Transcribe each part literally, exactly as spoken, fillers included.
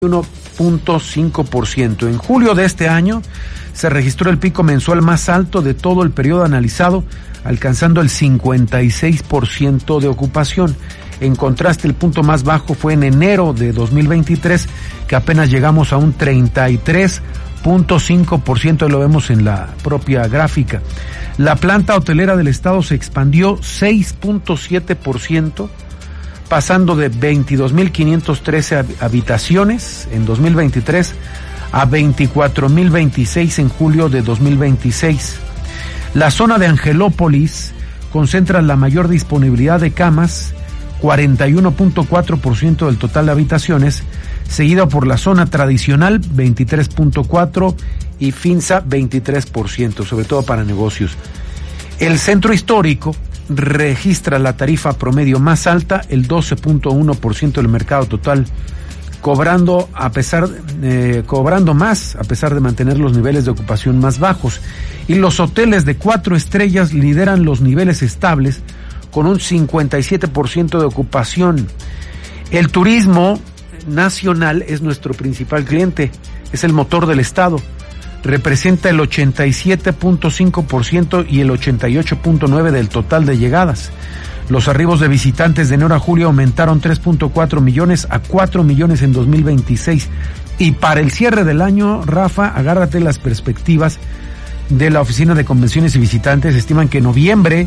uno punto cinco por ciento. En julio de este año se registró el pico mensual más alto de todo el periodo analizado, alcanzando el cincuenta y seis por ciento de ocupación. En contraste, el punto más bajo fue en enero de dos mil veintitrés, que apenas llegamos a un treinta y tres punto cinco por ciento, lo vemos en la propia gráfica. La planta hotelera del estado se expandió seis punto siete por ciento, pasando de veintidós mil quinientas trece habitaciones en dos mil veintitrés a veinticuatro mil veintiséis en julio de dos mil veintiséis. La zona de Angelópolis concentra la mayor disponibilidad de camas, cuarenta y uno punto cuatro por ciento del total de habitaciones, seguida por la zona tradicional, veintitrés punto cuatro por ciento, y Finza, veintitrés por ciento, sobre todo para negocios. El centro histórico registra la tarifa promedio más alta, el doce punto uno por ciento del mercado total, cobrando a pesar eh, cobrando más a pesar de mantener los niveles de ocupación más bajos. Y los hoteles de cuatro estrellas lideran los niveles estables con un cincuenta y siete por ciento de ocupación. El turismo nacional es nuestro principal cliente, es el motor del estado. Representa el ochenta y siete punto cinco por ciento y el ochenta y ocho punto nueve por ciento del total de llegadas. Los arribos de visitantes de enero a julio aumentaron tres punto cuatro millones a cuatro millones en dos mil veintiséis. Y para el cierre del año, Rafa, agárrate las perspectivas de la Oficina de Convenciones y Visitantes. Estiman que noviembre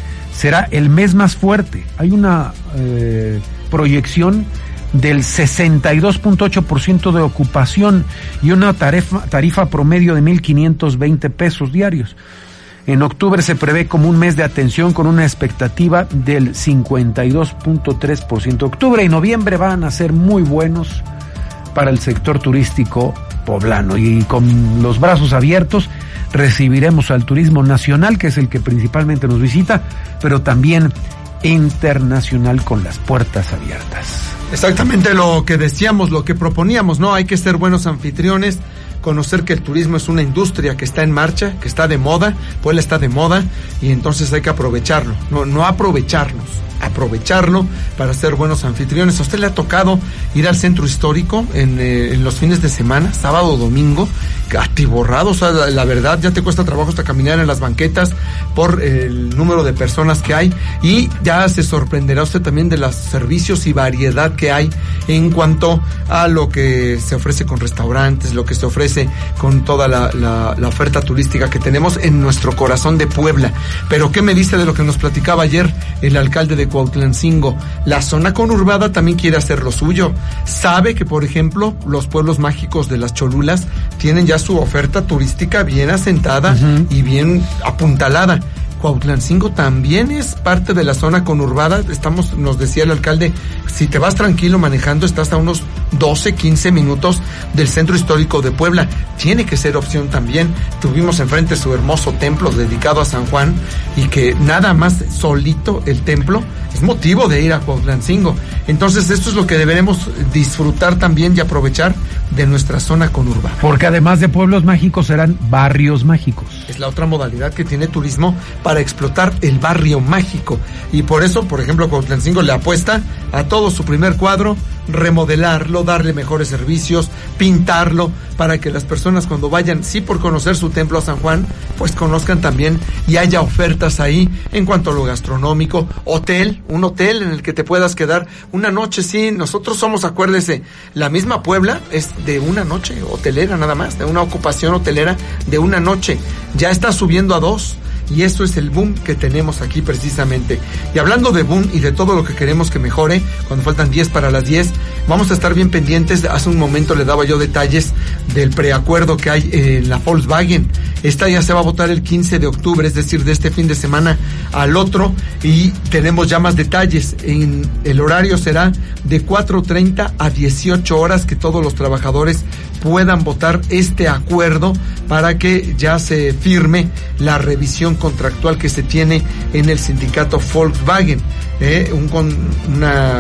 será el mes más fuerte. Hay una eh, proyección del sesenta y dos punto ocho por ciento de ocupación y una tarifa, tarifa promedio de mil quinientos veinte pesos diarios. En octubre se prevé como un mes de atención con una expectativa del cincuenta y dos punto tres por ciento. Octubre y noviembre van a ser muy buenos para el sector turístico poblano, y con los brazos abiertos recibiremos al turismo nacional, que es el que principalmente nos visita, pero también internacional con las puertas abiertas. Exactamente lo que decíamos, lo que proponíamos, ¿no? Hay que ser buenos anfitriones, conocer que el turismo es una industria que está en marcha, que está de moda, Puebla está de moda, y entonces hay que aprovecharlo, no, no aprovecharnos, aprovecharlo para ser buenos anfitriones. ¿A usted le ha tocado ir al centro histórico en, eh, en los fines de semana, sábado o domingo, atiborrado? O sea, la, la verdad, ya te cuesta trabajo hasta caminar en las banquetas por eh, el número de personas que hay, y ya se sorprenderá usted también de los servicios y variedad que hay en cuanto a lo que se ofrece con restaurantes, lo que se ofrece con toda la, la, la oferta turística que tenemos en nuestro corazón de Puebla. Pero ¿qué me dice de lo que nos platicaba ayer el alcalde de Cuautlancingo? La zona conurbada también quiere hacer lo suyo. Sabe que, por ejemplo, los pueblos mágicos de las Cholulas tienen ya su oferta turística bien asentada, uh-huh, y bien apuntalada. Cuautlancingo también es parte de la zona conurbada. Estamos, nos decía el alcalde, si te vas tranquilo manejando, estás a unos doce, quince minutos del centro histórico de Puebla. Tiene que ser opción también. Tuvimos enfrente su hermoso templo dedicado a San Juan, y que nada más solito el templo es motivo de ir a Cuautlancingo. Entonces esto es lo que deberemos disfrutar también y aprovechar de nuestra zona conurbada. Porque además de pueblos mágicos serán barrios mágicos. Es la otra modalidad que tiene turismo para explotar el barrio mágico. Y por eso, por ejemplo, Cuautlancingo le apuesta a todo su primer cuadro, remodelarlo, darle mejores servicios, pintarlo, para que las personas cuando vayan, sí por conocer su templo a San Juan, pues conozcan también y haya ofertas ahí en cuanto a lo gastronómico. Hotel, un hotel en el que te puedas quedar una noche. Sí, nosotros somos, acuérdese, la misma Puebla es de una noche hotelera nada más, de una ocupación hotelera de una noche. Ya está subiendo a dos. Y eso es el boom que tenemos aquí precisamente. Y hablando de boom y de todo lo que queremos que mejore, cuando faltan diez para las diez, vamos a estar bien pendientes. Hace un momento le daba yo detalles del preacuerdo que hay en la Volkswagen. Esta ya se va a votar el quince de octubre, es decir, de este fin de semana al otro, y tenemos ya más detalles. En el horario será de cuatro treinta a dieciocho horas, que todos los trabajadores puedan votar este acuerdo para que ya se firme la revisión contractual que se tiene en el sindicato Volkswagen, eh, un, con una,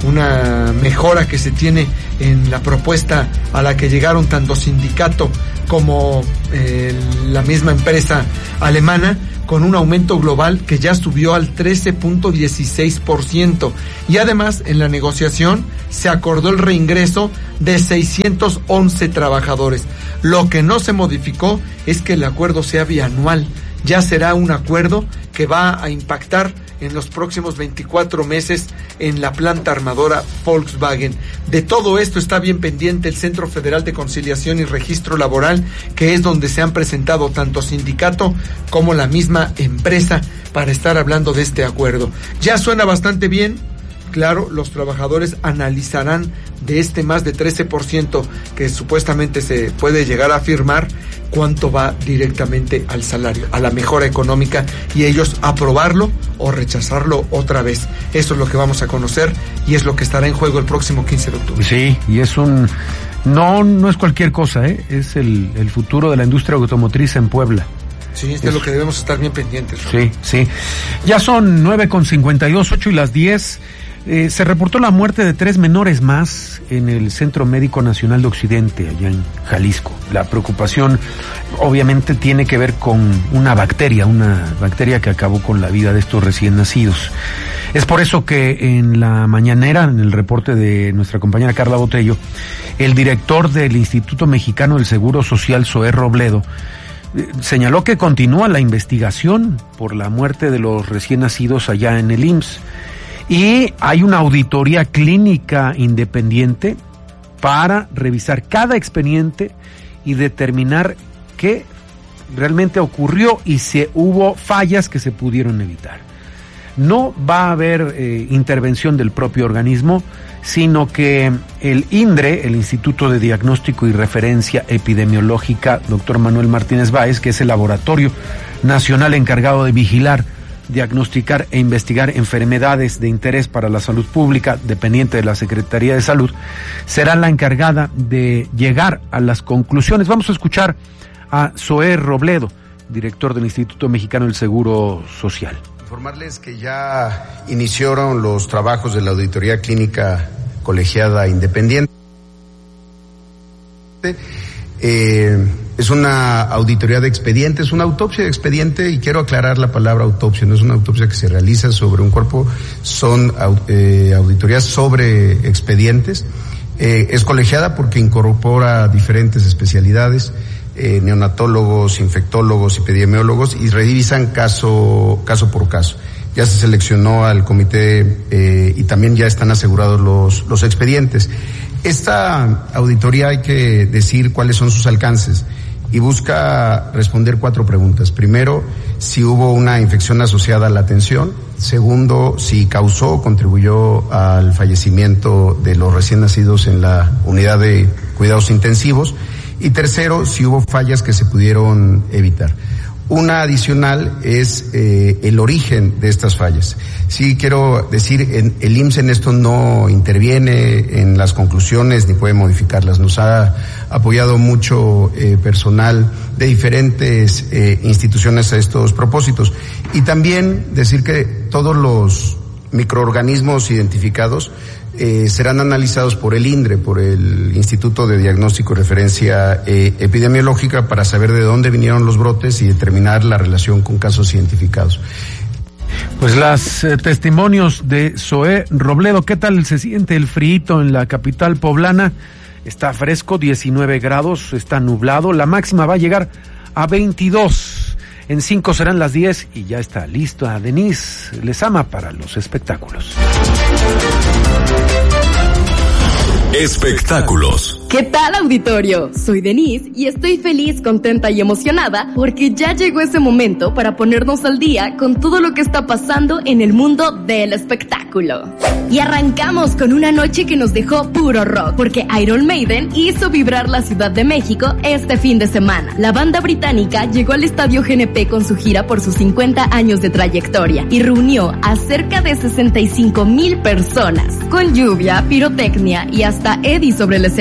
una mejora que se tiene en la propuesta a la que llegaron tanto sindicato como eh, la misma empresa alemana, con un aumento global que ya subió al trece punto dieciséis por ciento. Y además, en la negociación se acordó el reingreso de seiscientos once trabajadores. Lo que no se modificó es que el acuerdo sea bianual. Ya será un acuerdo que va a impactar en los próximos veinticuatro meses en la planta armadora Volkswagen. De todo esto está bien pendiente el Centro Federal de Conciliación y Registro Laboral, que es donde se han presentado tanto sindicato como la misma empresa para estar hablando de este acuerdo. Ya suena bastante bien. Claro, los trabajadores analizarán de este más de trece por ciento que supuestamente se puede llegar a firmar, cuánto va directamente al salario, a la mejora económica, y ellos aprobarlo o rechazarlo otra vez. Eso es lo que vamos a conocer y es lo que estará en juego el próximo quince de octubre. Sí, y es un... No, no es cualquier cosa, ¿eh? Es el, el futuro de la industria automotriz en Puebla. Sí, esto es lo que debemos estar bien pendientes, ¿no? Sí, sí. Ya son nueve con cincuenta y dos, ocho y las diez. Eh, se reportó la muerte de tres menores más en el Centro Médico Nacional de Occidente, allá en Jalisco. La preocupación obviamente tiene que ver con una bacteria, una bacteria que acabó con la vida de estos recién nacidos. Es por eso que en la mañanera, en el reporte de nuestra compañera Carla Botello, el director del Instituto Mexicano del Seguro Social, Zoé Robledo, eh, señaló que continúa la investigación por la muerte de los recién nacidos allá en el I M S S. Y hay una auditoría clínica independiente para revisar cada expediente y determinar qué realmente ocurrió y si hubo fallas que se pudieron evitar. No va a haber eh, intervención del propio organismo, sino que el INDRE, el Instituto de Diagnóstico y Referencia Epidemiológica, doctor Manuel Martínez Báez, que es el laboratorio nacional encargado de vigilar, diagnosticar e investigar enfermedades de interés para la salud pública, dependiente de la Secretaría de Salud, será la encargada de llegar a las conclusiones. Vamos a escuchar a Zoé Robledo, director del Instituto Mexicano del Seguro Social. Informarles que ya iniciaron los trabajos de la auditoría clínica colegiada independiente. Eh, es una auditoría de expediente, es una autopsia de expediente, y quiero aclarar la palabra autopsia, no es una autopsia que se realiza sobre un cuerpo, son eh, auditorías sobre expedientes. Eh, es colegiada porque incorpora diferentes especialidades, eh, neonatólogos, infectólogos, epidemiólogos, y revisan caso, caso por caso. Ya se seleccionó al comité eh, y también ya están asegurados los, los expedientes. Esta auditoría, hay que decir cuáles son sus alcances, y busca responder cuatro preguntas. Primero, si hubo una infección asociada a la atención. Segundo, si causó o contribuyó al fallecimiento de los recién nacidos en la unidad de cuidados intensivos. Y tercero, si hubo fallas que se pudieron evitar. Una adicional es eh, el origen de estas fallas. Sí quiero decir, en, el I M S S en esto no interviene en las conclusiones ni puede modificarlas. Nos ha apoyado mucho eh, personal de diferentes eh, instituciones a estos propósitos. Y también decir que todos los microorganismos identificados Eh, serán analizados por el INDRE, por el Instituto de Diagnóstico y Referencia eh, Epidemiológica, para saber de dónde vinieron los brotes y determinar la relación con casos identificados. Pues las eh, testimonios de Zoé Robledo. ¿Qué tal se siente el frío en la capital poblana? Está fresco, diecinueve grados, está nublado, la máxima va a llegar a veintidós. En cinco serán las diez y ya está listo a Denise Lezama para los espectáculos. Espectáculos. ¿Qué tal, auditorio? Soy Denise y estoy feliz, contenta y emocionada porque ya llegó ese momento para ponernos al día con todo lo que está pasando en el mundo del espectáculo. Y arrancamos con una noche que nos dejó puro rock, porque Iron Maiden hizo vibrar la Ciudad de México este fin de semana. La banda británica llegó al Estadio G N P con su gira por sus cincuenta años de trayectoria y reunió a cerca de sesenta y cinco mil personas, con lluvia, pirotecnia y hasta Eddie sobre el escenario.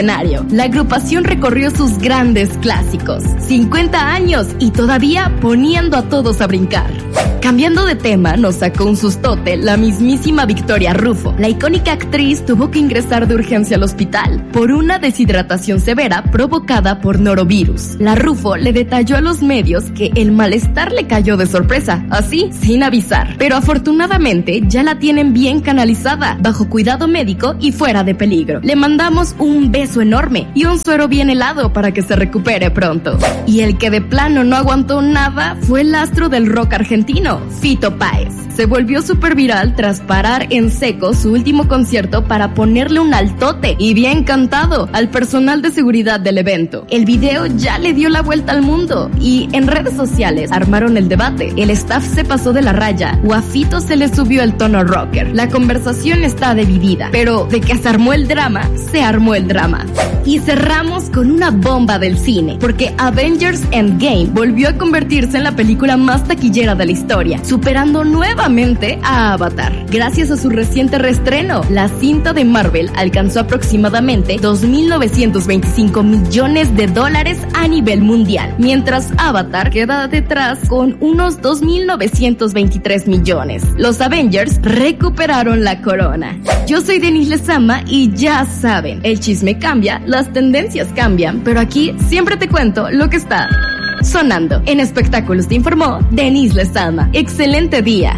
Ejemplo, la agrupación recorrió sus grandes clásicos, cincuenta años y todavía poniendo a todos a brincar. Cambiando de tema, nos sacó un sustote la mismísima Victoria Rufo. La icónica actriz tuvo que ingresar de urgencia al hospital por una deshidratación severa provocada por norovirus. La Rufo le detalló a los medios que el malestar le cayó de sorpresa, así, sin avisar. Pero afortunadamente ya la tienen bien canalizada, bajo cuidado médico y fuera de peligro. Le mandamos un beso enorme y un suero bien helado para que se recupere pronto. Y el que de plano no aguantó nada fue el astro del rock argentino, Fito Páez. Se volvió súper viral tras parar en seco su último concierto para ponerle un altote y bien cantado al personal de seguridad del evento. El video ya le dio la vuelta al mundo y en redes sociales armaron el debate. El staff se pasó de la raya o a Fito se le subió el tono rocker. La conversación está dividida, pero de que se armó el drama, se armó el drama. Y cerramos con una bomba del cine, porque Avengers Endgame volvió a convertirse en la película más taquillera de la historia, superando nuevamente a Avatar. Gracias a su reciente reestreno, la cinta de Marvel alcanzó aproximadamente dos mil novecientos veinticinco millones de dólares a nivel mundial, mientras Avatar queda detrás con unos dos mil novecientos veintitrés millones. Los Avengers recuperaron la corona. Yo soy Denise Lezama y ya saben, el chisme cambia, las tendencias cambian, pero aquí siempre te cuento lo que está sonando. En Espectáculos te informó Denise Lezama. Excelente día.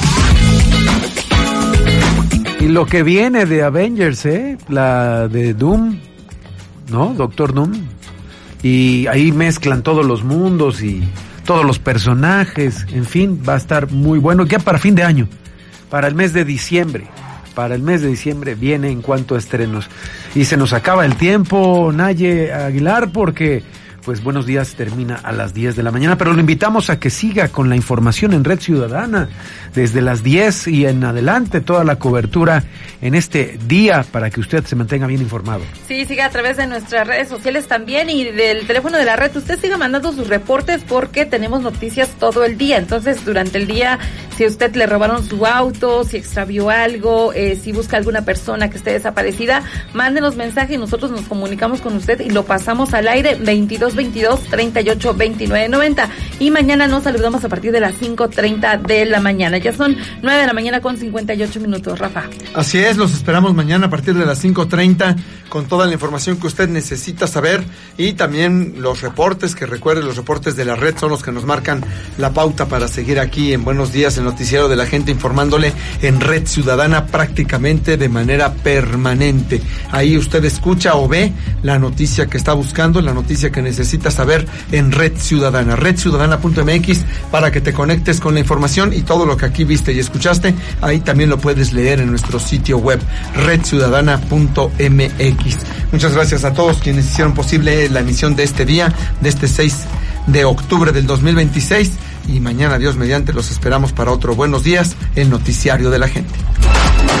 Y lo que viene de Avengers, ¿eh? La de Doom, ¿no? Doctor Doom. Y ahí mezclan todos los mundos y todos los personajes. En fin, va a estar muy bueno. Ya para fin de año, para el mes de diciembre. Para el mes de diciembre viene en cuanto a estrenos. Y se nos acaba el tiempo, Naye Aguilar, porque pues Buenos Días termina a las diez de la mañana, pero lo invitamos a que siga con la información en Red Ciudadana desde las diez y en adelante, toda la cobertura en este día para que usted se mantenga bien informado. Sí, siga a través de nuestras redes sociales también y del teléfono de la red. Usted siga mandando sus reportes porque tenemos noticias todo el día. Entonces, durante el día, si a usted le robaron su auto, si extravió algo, eh, si busca alguna persona que esté desaparecida, mándenos mensaje y nosotros nos comunicamos con usted y lo pasamos al aire. Veintidós veintidós treinta y ocho veintinueve noventa. Y mañana nos saludamos a partir de las cinco treinta de la mañana. Ya son nueve de la mañana con cincuenta y ocho minutos, Rafa. Así es, los esperamos mañana a partir de las cinco treinta con toda la información que usted necesita saber y también los reportes, que recuerde, los reportes de la red son los que nos marcan la pauta para seguir aquí en Buenos Días, el noticiero de la gente, informándole en Red Ciudadana prácticamente de manera permanente. Ahí usted escucha o ve la noticia que está buscando, la noticia que necesita saber en Red Ciudadana, red ciudadana punto m x, para que te conectes con la información y todo lo que aquí viste y escuchaste, ahí también lo puedes leer en nuestro sitio web, red ciudadana punto m x. Muchas gracias a todos quienes hicieron posible la emisión de este día, de este seis de octubre del dos mil veintiséis, y mañana, Dios mediante, los esperamos para otro Buenos Días, el noticiario de la gente.